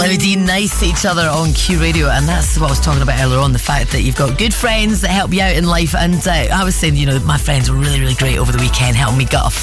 Loudie nice to each other on Q Radio, and that's what I was talking about earlier on, the fact that you've got good friends that help you out in life. And I was saying, you know, my friends were really, really great over the weekend, helping me gut a